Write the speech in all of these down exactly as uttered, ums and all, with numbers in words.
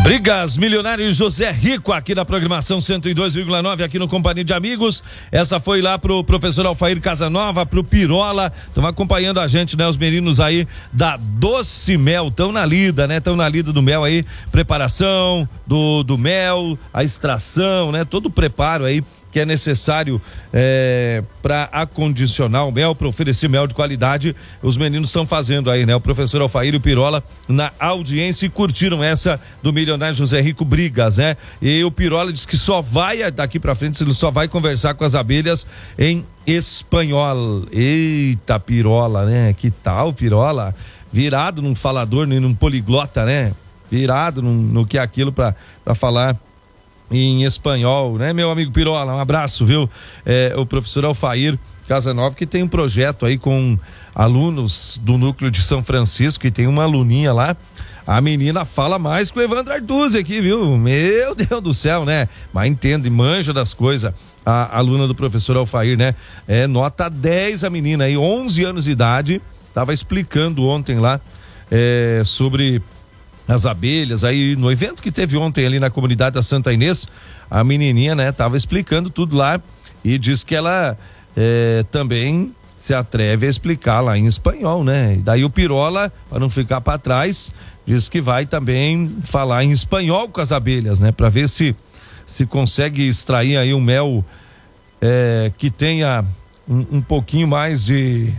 Brigas Milionários José Rico aqui na programação cento e dois vírgula nove aqui no Companhia de Amigos. Essa foi lá pro professor Alfair Casanova, pro Pirola, estão acompanhando a gente, né? Os meninos aí da Doce Mel, estão na lida, né? Estão na lida do mel aí, preparação do, do mel, a extração, né? Todo o preparo aí que é necessário é, para acondicionar o mel, para oferecer mel de qualidade, os meninos estão fazendo aí, né? O professor Alfair e o Pirola na audiência e curtiram essa do milionário José Rico Brigas, né? E o Pirola diz que só vai daqui para frente, ele só vai conversar com as abelhas em espanhol. Eita, Pirola, né? Que tal, Pirola? Virado num falador, num poliglota, né? Virado no, no que é aquilo para falar em espanhol, né, meu amigo Pirola? Um abraço, viu? É, o professor Alfair Casanova, que tem um projeto aí com alunos do núcleo de São Francisco, que tem uma aluninha lá. A menina fala mais que o Evandro Artuzzi aqui, viu? Meu Deus do céu, né? Mas entende, manja das coisas. A aluna do professor Alfair, né? É nota dez a menina aí, onze anos de idade, tava explicando ontem lá é, sobre as abelhas, aí no evento que teve ontem ali na comunidade da Santa Inês, a menininha, né, tava explicando tudo lá e diz que ela é, também se atreve a explicar lá em espanhol, né? E daí o Pirola, para não ficar para trás, diz que vai também falar em espanhol com as abelhas, né? Para ver se se consegue extrair aí um mel é, que tenha um, um pouquinho mais de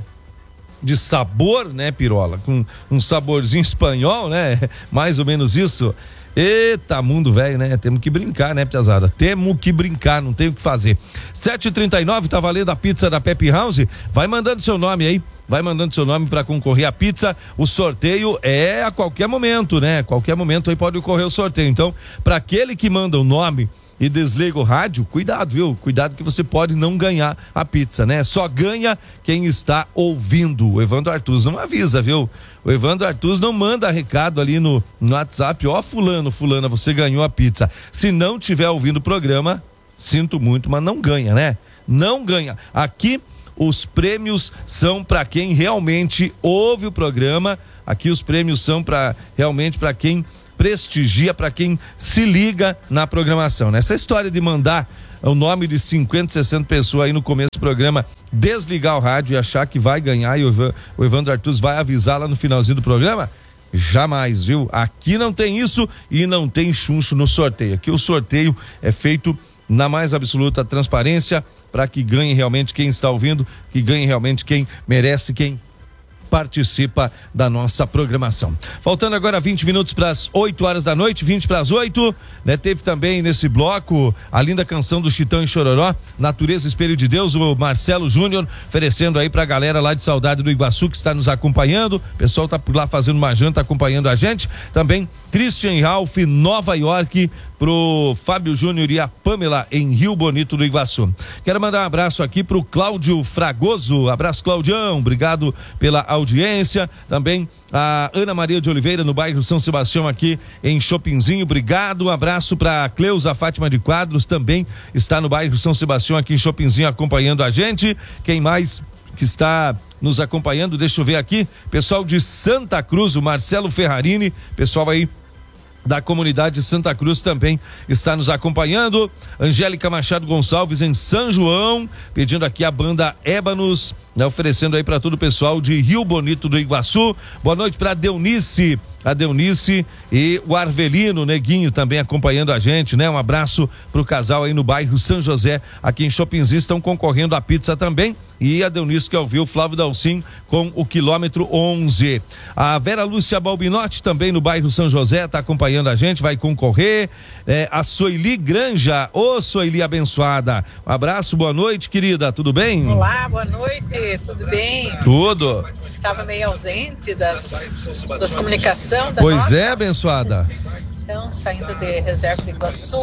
de sabor, né, Pirola? Com um saborzinho espanhol, né? Mais ou menos isso. Eita, mundo velho, né? Temos que brincar, né, Piazada? Temos que brincar, não tem o que fazer. sete e trinta e nove, tá valendo a pizza da Pepe House. Vai mandando seu nome aí. Vai mandando seu nome para concorrer à pizza. O sorteio é a qualquer momento, né? A qualquer momento aí pode ocorrer o sorteio. Então, para aquele que manda o nome e desliga o rádio, cuidado, viu? Cuidado que você pode não ganhar a pizza, né? Só ganha quem está ouvindo. O Evandro Artuzzi não avisa, viu? O Evandro Artuzzi não manda recado ali no, no WhatsApp, ó, fulano, fulana, você ganhou a pizza. Se não tiver ouvindo o programa, sinto muito, mas não ganha, né? Não ganha. Aqui os prêmios são para quem realmente ouve o programa. Aqui os prêmios são para realmente para quem prestigia, para quem se liga na programação, né? Essa história de mandar o nome de cinquenta, sessenta pessoas aí no começo do programa, desligar o rádio e achar que vai ganhar e o Evandro Artuzzi vai avisar lá no finalzinho do programa, jamais, viu? Aqui não tem isso e não tem chuncho no sorteio. Aqui o sorteio é feito na mais absoluta transparência para que ganhe realmente quem está ouvindo, que ganhe realmente quem merece, quem participa da nossa programação. Faltando agora vinte minutos para as oito horas da noite, vinte para as oito, né? Teve também nesse bloco a linda canção do Chitão e Chororó, Natureza Espelho de Deus, o Marcelo Júnior oferecendo aí pra galera lá de Saudade do Iguaçu que está nos acompanhando. O pessoal tá por lá fazendo uma janta acompanhando a gente. Também Christian Ralph, Nova York, pro Fábio Júnior e a Pamela em Rio Bonito do Iguaçu. Quero mandar um abraço aqui pro Cláudio Fragoso. Abraço, Claudião. Obrigado pela audiência. Também a Ana Maria de Oliveira no bairro São Sebastião aqui em Chopinzinho. Obrigado. Um abraço para Cleusa Fátima de Quadros, também está no bairro São Sebastião aqui em Chopinzinho acompanhando a gente. Quem mais que está nos acompanhando? Deixa eu ver aqui. Pessoal de Santa Cruz, o Marcelo Ferrarini, pessoal aí da comunidade de Santa Cruz também está nos acompanhando. Angélica Machado Gonçalves em São João, pedindo aqui a banda Ébanos, né, oferecendo aí para todo o pessoal de Rio Bonito do Iguaçu. Boa noite para Deunice, a Deunice e o Arvelino Neguinho também acompanhando a gente, né? Um abraço pro casal aí no bairro São José, aqui em Chopinzinho, estão concorrendo à pizza também. E a Deunice que ouviu o Flávio Dalcin com o quilômetro onze. A Vera Lúcia Balbinotti também no bairro São José está acompanhando a gente, vai concorrer. É, a Soili Granja, ô Soili abençoada. Um abraço, boa noite, querida, tudo bem? Olá, boa noite, tudo bem? Tudo. Estava meio ausente das, das comunicações da Pois nossa. é, abençoada. Então, saindo de Reserva do Iguaçu,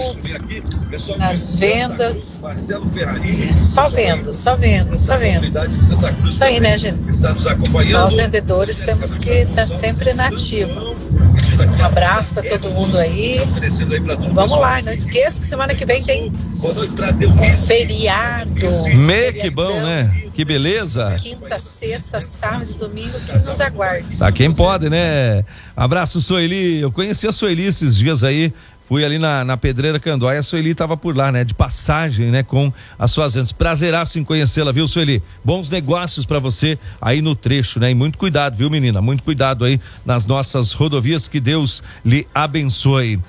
nas vendas, só vendas, só vendas, só vendas. Isso aí, né, gente? Nós vendedores temos que estar sempre na ativa. Um abraço para todo mundo aí. Vamos lá, não esqueça que semana que vem tem um feriado. Me, que bom, né? que beleza. Quinta, sexta, sábado e domingo que nos aguarde. Tá quem pode, né? Abraço, Sueli. Eu conheci a Sueli esses dias aí. Fui ali na, na Pedreira Candóia, a Sueli estava por lá, né? De passagem, né? Com as suas vendas. Prazeraço em conhecê-la, viu, Sueli? Bons negócios para você aí no trecho, né? E muito cuidado, viu, menina? Muito cuidado aí nas nossas rodovias, que Deus lhe abençoe.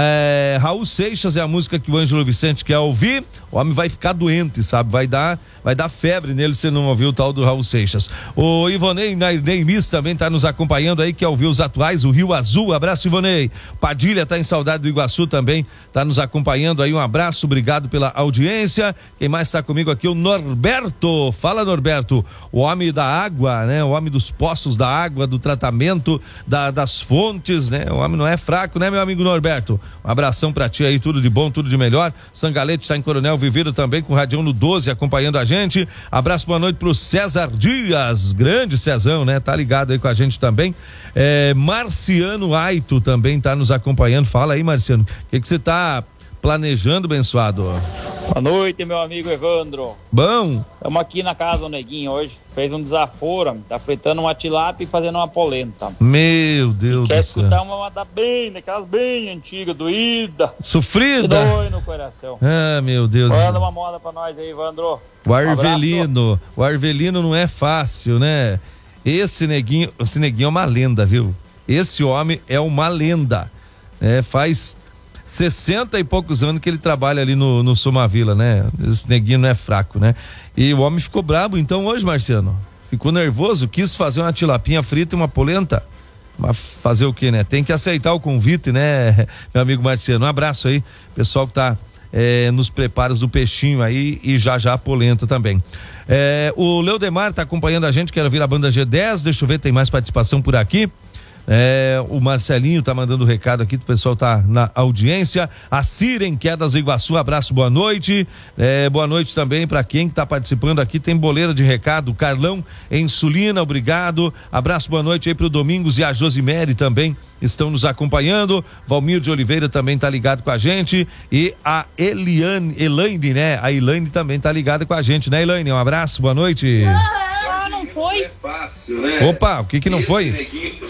É, Raul Seixas é a música que o Ângelo Vicente quer ouvir. O homem vai ficar doente, sabe? Vai dar, vai dar febre nele se não ouvir o tal do Raul Seixas. O Ivonei Nairnei Miss também tá nos acompanhando aí, quer ouvir os atuais, o Rio Azul. Abraço, Ivonei. Padilha tá em saudade do Iguaçu também, tá nos acompanhando aí. Um abraço, obrigado pela audiência. Quem mais tá comigo aqui? O Norberto. Fala, Norberto. O homem da água, né? O homem dos poços da água, do tratamento, da, das fontes, né? O homem não é fraco, né, meu amigo Norberto? Um abração pra ti aí, tudo de bom, tudo de melhor. Sangalete tá em Coronel Viviro também, com o Radião no doze acompanhando a gente. Abraço, boa noite pro César Dias, grande Cezão, né? Tá ligado aí com a gente também. É, Marciano Aito também tá nos acompanhando. Fala aí, Marciano, o que que você tá planejando, abençoado? Boa noite, meu amigo Evandro. Bom. Estamos aqui na casa do Neguinho hoje. Fez um desaforo, tá fritando uma tilápia e fazendo uma polenta. Meu Deus do céu. Quer escutar uma moda bem, daquelas bem antigas, doída. Sofrida. Dói no coração. Ah, meu Deus. Manda uma moda pra nós aí, Evandro. O Arvelino. Um o Arvelino não é fácil, né? Esse Neguinho, esse Neguinho é uma lenda, viu? Esse homem é uma lenda. É, faz sessenta e poucos anos que ele trabalha ali no, no Somavila, né? Esse Neguinho não é fraco, né? E o homem ficou brabo então hoje, Marciano. Ficou nervoso, quis fazer uma tilapinha frita e uma polenta. Mas fazer o quê, né? Tem que aceitar o convite, né, meu amigo Marciano? Um abraço aí, pessoal que tá é, nos preparos do peixinho aí e já já a polenta também. É, o Leodemar tá acompanhando a gente, quer ouvir a banda G dez, deixa eu ver, tem mais participação por aqui. É, o Marcelinho tá mandando um recado aqui, o pessoal tá na audiência. A Cira em Quedas do Iguaçu, abraço, boa noite. É, boa noite também para quem que tá participando aqui, tem boleira de recado, Carlão em Sulina, obrigado. Abraço, boa noite aí pro Domingos e a Josimere também estão nos acompanhando. Valmir de Oliveira também tá ligado com a gente e a Eliane, Elaine, né? A Elaine também tá ligada com a gente, né, Elaine? Um abraço, boa noite. Ah, não foi? Opa, o que que não foi?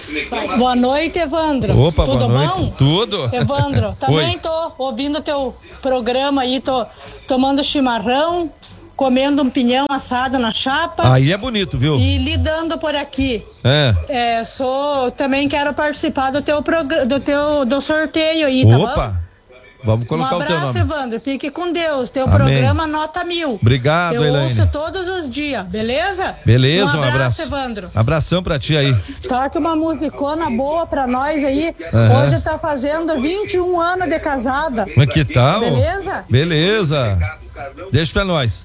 Boa noite, Evandro. Opa, tudo boa noite. bom? Tudo. Evandro, também Oi. tô ouvindo teu programa aí, tô tomando chimarrão, comendo um pinhão assado na chapa. Aí é bonito, viu? E lidando por aqui. É. É, sou, também quero participar do teu programa, do teu do sorteio aí, tá bom? Opa. Vamos colocar um o teu abraço, nome. Evandro. Fique com Deus. Teu Amém. programa nota mil. Obrigado, Eu Elaine. ouço todos os dias, beleza? Beleza, um um abraço, abraço. Evandro. Abração pra ti aí. Toque uma musicona boa pra nós aí. Uhum. Hoje tá fazendo vinte e um anos de casada. Como é que tal? Beleza? Beleza. Deixa pra nós.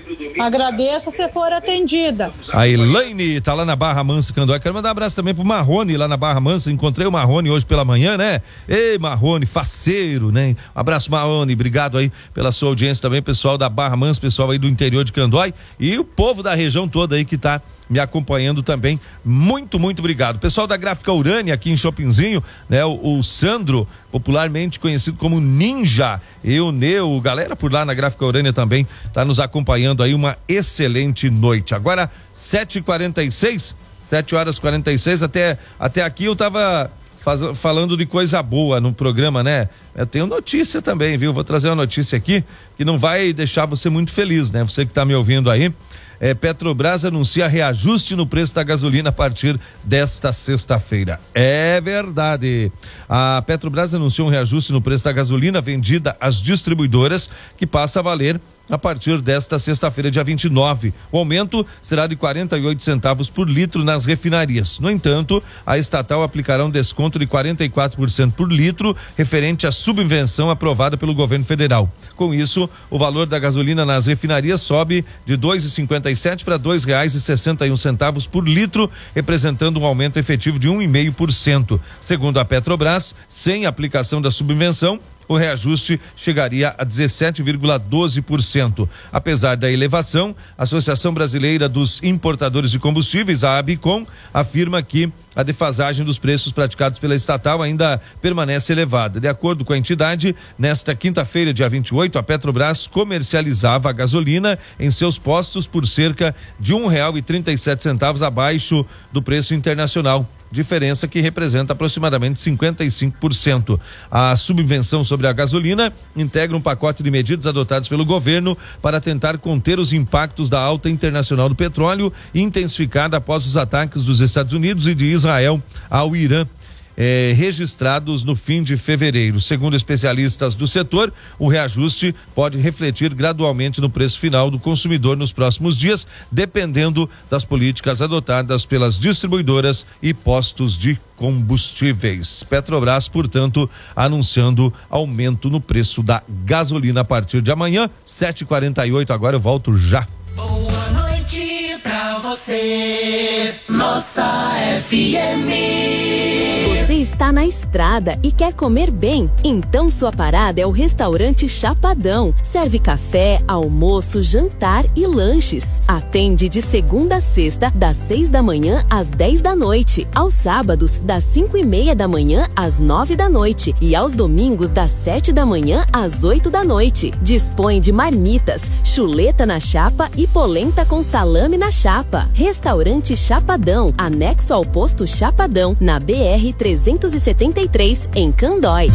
Agradeço se for atendida. A Elaine tá lá na Barra Mansa, Candói. Quero mandar um abraço também pro Marrone lá na Barra Mansa. Encontrei o Marrone hoje pela manhã, né? Ei, Marrone, faceiro, né? Um abraço, Marrone. Obrigado aí pela sua audiência também, pessoal da Barra Mansa, pessoal aí do interior de Candói e o povo da região toda aí que tá me acompanhando também. Muito, muito obrigado. Pessoal da Gráfica Urânia aqui em Chopinzinho, né? O, o Sandro, popularmente conhecido como Ninja, e o Neu, galera por lá na Gráfica Urânia também tá nos acompanhando aí. Uma excelente noite. Agora, sete e quarenta e seis, sete horas e quarenta e seis, até, até aqui eu tava faz, falando de coisa boa no programa, né? Eu tenho notícia também, viu? Vou trazer uma notícia aqui que não vai deixar você muito feliz, né? Você que tá me ouvindo aí. É, Petrobras anuncia reajuste no preço da gasolina a partir desta sexta-feira. É verdade. A Petrobras anunciou um reajuste no preço da gasolina vendida às distribuidoras, que passa a valer a partir desta sexta-feira, dia vinte e nove. O aumento será de quarenta e oito centavos por litro nas refinarias. No entanto, a estatal aplicará um desconto de quarenta e quatro por cento por litro, referente à subvenção aprovada pelo governo federal. Com isso, o valor da gasolina nas refinarias sobe de dois reais e cinquenta e sete para dois reais e sessenta e um centavos por litro, representando um aumento efetivo de um vírgula cinco por cento. Segundo a Petrobras, sem aplicação da subvenção, o reajuste chegaria a dezessete vírgula doze por cento. Apesar da elevação, a Associação Brasileira dos Importadores de Combustíveis, a ABICOM, afirma que a defasagem dos preços praticados pela estatal ainda permanece elevada. De acordo com a entidade, nesta quinta-feira, dia vinte e oito, a Petrobras comercializava a gasolina em seus postos por cerca de um real e trinta e sete centavos abaixo do preço internacional, diferença que representa aproximadamente cinquenta e cinco por cento. A subvenção sobre a gasolina integra um pacote de medidas adotadas pelo governo para tentar conter os impactos da alta internacional do petróleo, intensificada após os ataques dos Estados Unidos e de Israel ao Irã, Eh, registrados no fim de fevereiro. Segundo especialistas do setor, o reajuste pode refletir gradualmente no preço final do consumidor nos próximos dias, dependendo das políticas adotadas pelas distribuidoras e postos de combustíveis. Petrobras, portanto, anunciando aumento no preço da gasolina a partir de amanhã, sete e quarenta e oito. Agora eu volto já. Boa noite pra você, nossa F M. Você está na estrada e quer comer bem? Então sua parada é o restaurante Chapadão. Serve café, almoço, jantar e lanches. Atende de segunda a sexta, das seis da manhã às dez da noite. Aos sábados, das cinco e meia da manhã às nove da noite. E aos domingos, das sete da manhã às oito da noite. Dispõe de marmitas, chuleta na chapa e polenta com salame na chapa. Restaurante Chapadão, anexo ao posto Chapadão, na B R trezentos e setenta e três, em Candói.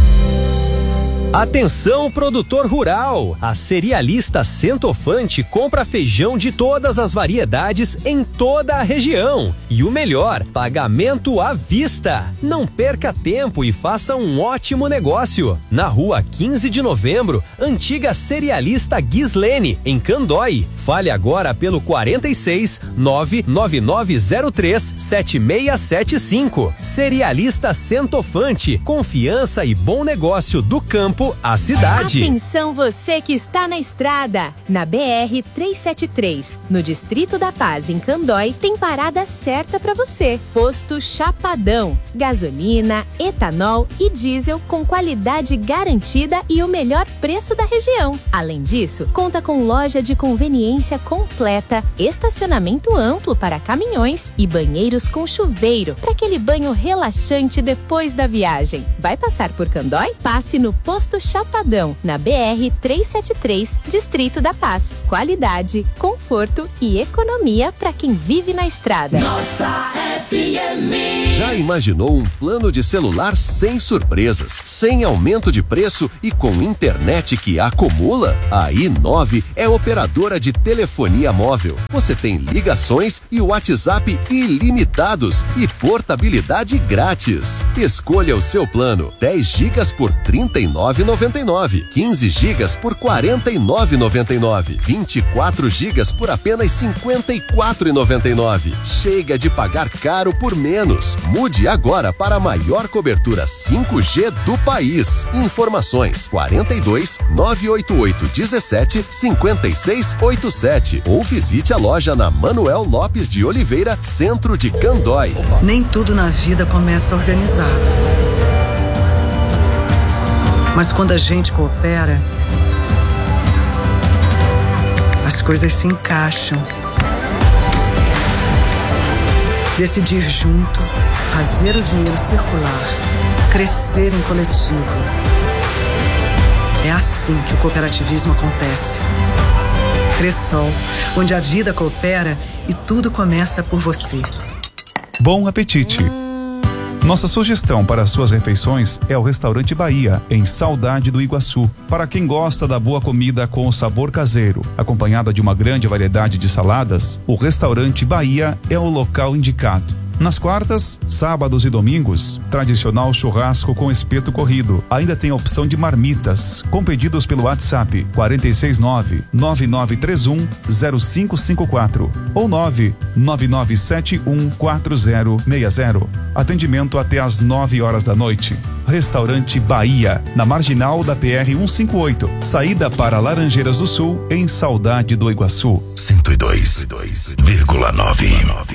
Atenção, produtor rural! A Cerealista Centofante compra feijão de todas as variedades em toda a região. E o melhor, pagamento à vista. Não perca tempo e faça um ótimo negócio. Na rua quinze de novembro, antiga Cerealista Gislene, em Candói. Fale agora pelo quarenta e seis, nove nove nove zero três, sete seis sete cinco. Cerealista Centofante, confiança e bom negócio do campo a cidade. Atenção você que está na estrada. Na B R trezentos e setenta e três, no Distrito da Paz, em Candói, tem parada certa para você. Posto Chapadão. Gasolina, etanol e diesel com qualidade garantida e o melhor preço da região. Além disso, conta com loja de conveniência completa, estacionamento amplo para caminhões e banheiros com chuveiro para aquele banho relaxante depois da viagem. Vai passar por Candói? Passe no Posto Chapadão, na B R trezentos e setenta e três, Distrito da Paz. Qualidade, conforto e economia para quem vive na estrada. Nossa F M. Já imaginou um plano de celular sem surpresas, sem aumento de preço e com internet que acumula? A i nove é operadora de telefonia móvel. Você tem ligações e WhatsApp ilimitados e portabilidade grátis. Escolha o seu plano: dez gigas por trinta e nove reais e noventa e nove centavos, quinze gigas por quarenta e nove reais e noventa e nove centavos, vinte e quatro gigas por apenas cinquenta e quatro reais e noventa e nove centavos. Chega de pagar caro por menos. Mude agora para a maior cobertura cinco G do país. Informações: quarenta e dois, nove oito oito, dezessete, cinquenta e seis, oitenta e sete ou visite a loja na Manuel Lopes de Oliveira, centro de Candói. Nem tudo na vida começa organizado. Mas quando a gente coopera, as coisas se encaixam. Decidir junto, fazer o dinheiro circular, crescer em coletivo. É assim que o cooperativismo acontece. Cressol, onde a vida coopera e tudo começa por você. Bom apetite! Nossa sugestão para suas refeições é o Restaurante Bahia, em Saudade do Iguaçu. Para quem gosta da boa comida com o sabor caseiro, acompanhada de uma grande variedade de saladas, o Restaurante Bahia é o local indicado. Nas quartas, sábados e domingos, tradicional churrasco com espeto corrido. Ainda tem a opção de marmitas, com pedidos pelo WhatsApp quarenta e seis, nove nove nove três um zero cinco cinco quatro ou nove nove nove sete um quatro zero seis zero. Atendimento até às nove horas da noite. Restaurante Bahia, na marginal da P R cento e cinquenta e oito, saída para Laranjeiras do Sul, em Saudade do Iguaçu. cento e dois vírgula nove.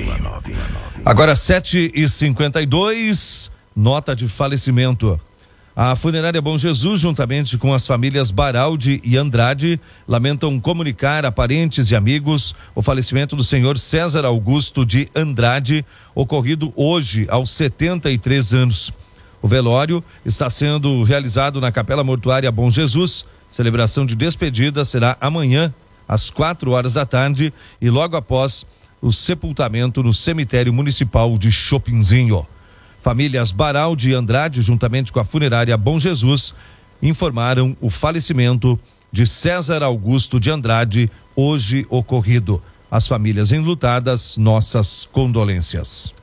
Agora sete e cinquenta e dois, nota de falecimento. A Funerária Bom Jesus, juntamente com as famílias Baraldi e Andrade, lamentam comunicar a parentes e amigos o falecimento do senhor César Augusto de Andrade, ocorrido hoje aos setenta e três anos. O velório está sendo realizado na Capela Mortuária Bom Jesus. Celebração de despedida será amanhã, às quatro horas da tarde, e logo após o sepultamento no cemitério municipal de Chopinzinho. Famílias Baraldi e Andrade, juntamente com a Funerária Bom Jesus, informaram o falecimento de César Augusto de Andrade, hoje ocorrido. As famílias enlutadas, nossas condolências.